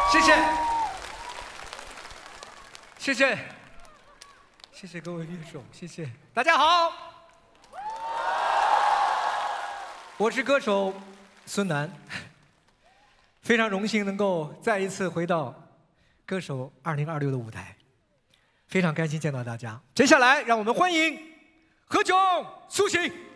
谢谢，谢谢，谢谢各位乐手，谢谢大家好，我是歌手孙楠，非常荣幸能够再一次回到歌手2026的舞台，非常开心见到大家。接下来让我们欢迎何炅、苏醒。